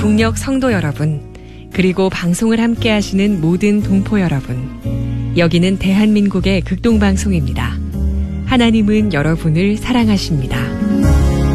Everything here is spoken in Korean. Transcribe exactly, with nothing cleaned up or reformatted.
북녘 성도 여러분, 그리고 방송을 함께 하시는 모든 동포 여러분, 여기는 대한민국의 극동방송입니다. 하나님은 여러분을 사랑하십니다.